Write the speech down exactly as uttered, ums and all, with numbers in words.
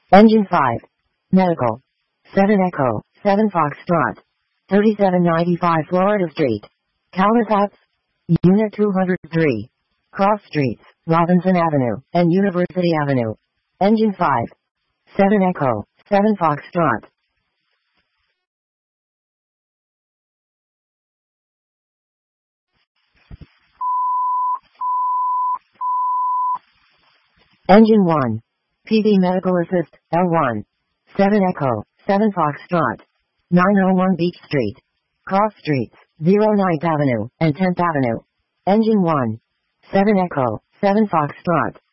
Engine five. Medical. seven Echo, seven Foxtrot. thirty-seven ninety-five Florida Street. Countertops. Unit two hundred three. Cross Streets, Robinson Avenue, and University Avenue. Engine five. seven Echo, seven Foxtrot. Engine one. P D Medical Assist, L one. seven Echo, seven Foxtrot. nine oh one Beach Street. Cross Streets, ninth Avenue, and tenth Avenue. Engine one. seven Echo, seven Foxtrot.